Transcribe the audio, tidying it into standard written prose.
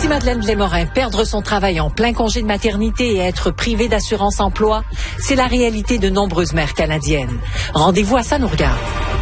Ici Madeleine Blais-Morin. Perdre son travail en plein congé de maternité et être privé d'assurance emploi, c'est la réalité de nombreuses mères canadiennes. Rendez-vous à Ça nous regarde.